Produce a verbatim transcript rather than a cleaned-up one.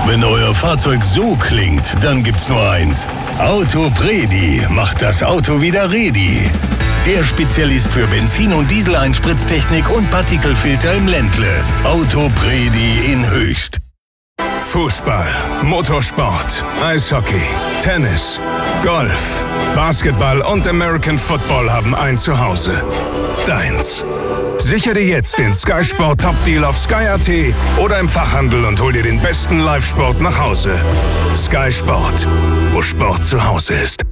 Wenn euer Fahrzeug so klingt, dann gibt's nur eins. Autopredi macht das Auto wieder ready. Der Spezialist für Benzin- und Diesel-Einspritztechnik und Partikelfilter im Ländle. Autopredi in Höchst. Fußball, Motorsport, Eishockey, Tennis, Golf, Basketball und American Football haben ein Zuhause. Deins. Sichere dir jetzt den Sky Sport Top Deal auf sky punkt at oder im Fachhandel und hol dir den besten Live-Sport nach Hause. Sky Sport, wo Sport zu Hause ist.